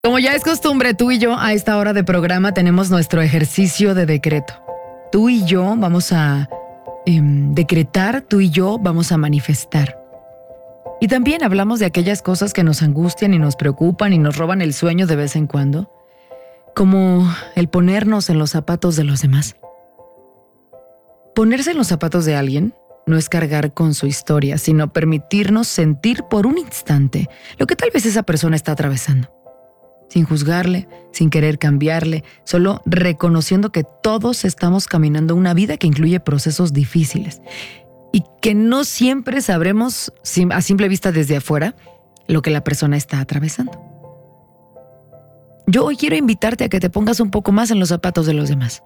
Como ya es costumbre, tú y yo a esta hora de programa tenemos nuestro ejercicio de decreto. Tú y yo vamos a decretar, tú y yo vamos a manifestar. Y también hablamos de aquellas cosas que nos angustian y nos preocupan y nos roban el sueño de vez en cuando, como el ponernos en los zapatos de los demás. Ponerse en los zapatos de alguien no es cargar con su historia, sino permitirnos sentir por un instante lo que tal vez esa persona está atravesando. Sin juzgarle, sin querer cambiarle, solo reconociendo que todos estamos caminando una vida que incluye procesos difíciles y que no siempre sabremos a simple vista desde afuera lo que la persona está atravesando. Yo hoy quiero invitarte a que te pongas un poco más en los zapatos de los demás.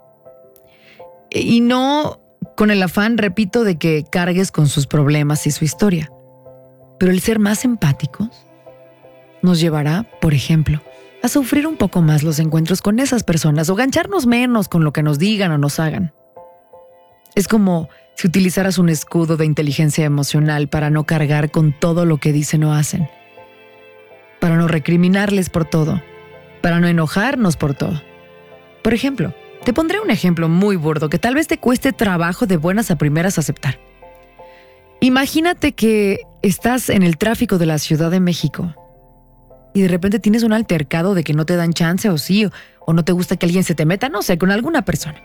Y no con el afán, repito, de que cargues con sus problemas y su historia. Pero el ser más empáticos nos llevará, por ejemplo, a sufrir un poco más los encuentros con esas personas o gancharnos menos con lo que nos digan o nos hagan. Es como si utilizaras un escudo de inteligencia emocional para no cargar con todo lo que dicen o hacen, para no recriminarles por todo, para no enojarnos por todo. Por ejemplo, te pondré un ejemplo muy burdo que tal vez te cueste trabajo de buenas a primeras aceptar. Imagínate que estás en el tráfico de la Ciudad de México y de repente tienes un altercado de que no te dan chance o sí, o no te gusta que alguien se te meta, no sé, con alguna persona.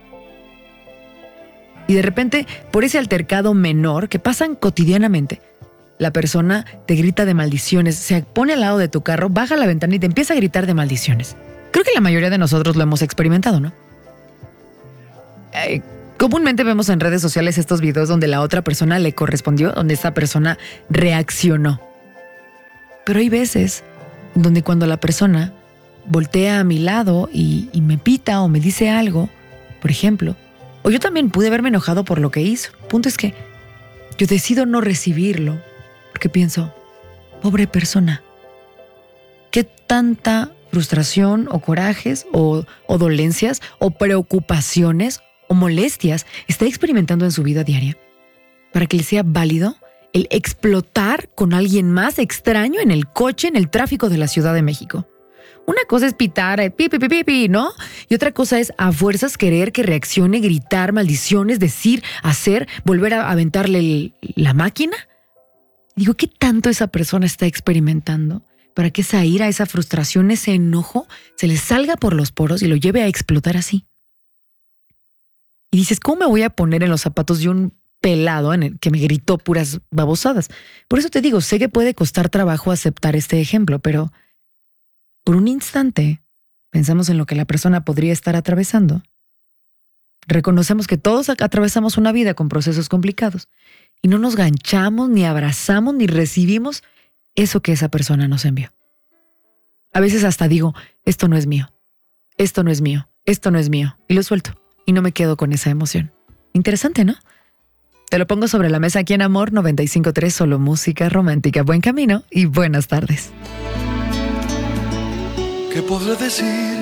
Y de repente, por ese altercado menor que pasan cotidianamente, la persona te grita de maldiciones, se pone al lado de tu carro, baja la ventana y te empieza a gritar de maldiciones. Creo que la mayoría de nosotros lo hemos experimentado, ¿no? Comúnmente vemos en redes sociales estos videos donde la otra persona le correspondió, donde esa persona reaccionó. Pero hay veces donde cuando la persona voltea a mi lado y me pita o me dice algo, por ejemplo, o yo también pude haberme enojado por lo que hizo. El punto es que yo decido no recibirlo porque pienso, pobre persona, ¿qué tanta frustración o corajes o dolencias o preocupaciones o molestias está experimentando en su vida diaria para que le sea válido el explotar con alguien más extraño en el coche, en el tráfico de la Ciudad de México? Una cosa es pitar, pi, ¿no? Y otra cosa es a fuerzas querer que reaccione, gritar, maldiciones, decir, hacer, volver a aventarle la máquina. Digo, ¿qué tanto esa persona está experimentando para que esa ira, esa frustración, ese enojo se le salga por los poros y lo lleve a explotar así? Y dices, ¿cómo me voy a poner en los zapatos de un pelado en el que me gritó puras babosadas? Por eso te digo, sé que puede costar trabajo aceptar este ejemplo, pero por un instante pensamos en lo que la persona podría estar atravesando. Reconocemos que todos atravesamos una vida con procesos complicados y no nos ganchamos, ni abrazamos, ni recibimos eso que esa persona nos envió. A veces hasta digo, esto no es mío, esto no es mío, esto no es mío, y lo suelto y no me quedo con esa emoción. Interesante, ¿no? Te lo pongo sobre la mesa aquí en Amor 95.3, solo música romántica. Buen camino y buenas tardes. ¿Qué podré decir